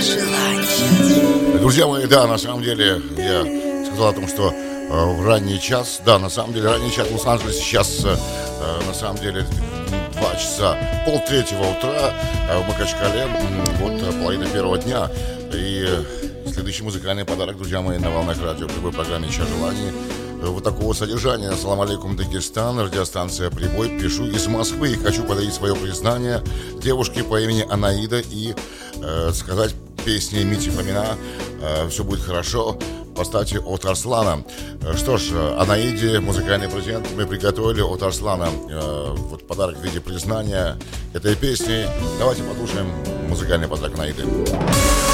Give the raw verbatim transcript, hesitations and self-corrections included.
Друзья мои, да, на самом деле я сказал о том, что э, в ранний час, да, на самом деле ранний час в Лос-Анджелесе сейчас э, на самом деле два часа, полтретьего утра э, в Махачкале, вот половина первого дня. И э, следующий музыкальный подарок, друзья мои, на волнах радио в любой программе «Час желаний». Вот такого содержания. Ассаламу алейкум, Дагестан, радиостанция «Прибой». Пишу из Москвы и хочу подарить свое признание девушке по имени Анаида и э, сказать песни Мити Фомина э, «Все будет хорошо». Поставьте от Арслана. Что ж, Анаиде музыкальный презент мы приготовили от Арслана. Э, вот подарок в виде признания этой песни. Давайте послушаем музыкальный подарок Анаиды.